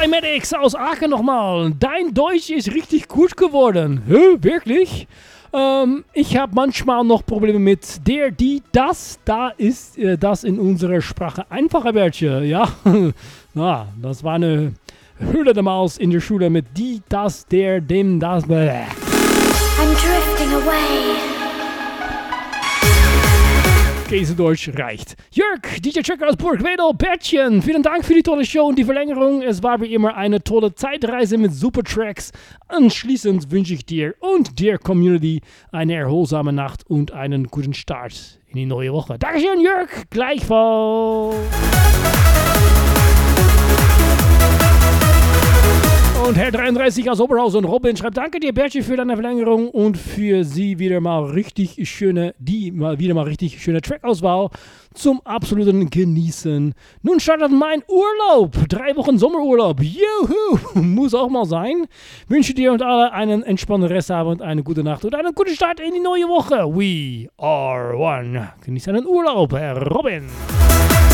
Cymatics aus Aachen nochmal. Dein Deutsch ist richtig gut geworden. Hä, wirklich? Ich habe manchmal noch Probleme mit der, die, das. Da ist das in unserer Sprache einfacher, welche. Ja, das war eine Höhle der Maus in der Schule mit die, das, der, dem, das. I'm drifting away. Käsedeutsch reicht. Jörg, DJ Checker aus Burgwedel, Bärtchen, vielen Dank für die tolle Show und die Verlängerung. Es war wie immer eine tolle Zeitreise mit super Tracks. Anschließend wünsche ich dir und der Community eine erholsame Nacht und einen guten Start in die neue Woche. Dankeschön, Jörg, gleichfalls. Und Herr 33 aus Oberhausen, Robin, schreibt, danke dir, Bärtchen, für deine Verlängerung und für sie wieder mal richtig schöne Trackauswahl zum absoluten Genießen. Nun startet mein Urlaub, 3 Wochen Sommerurlaub, juhu, muss auch mal sein. Wünsche dir und alle einen entspannten Restabend, eine gute Nacht und einen guten Start in die neue Woche. We are one. Genieß deinen Urlaub, Herr Robin.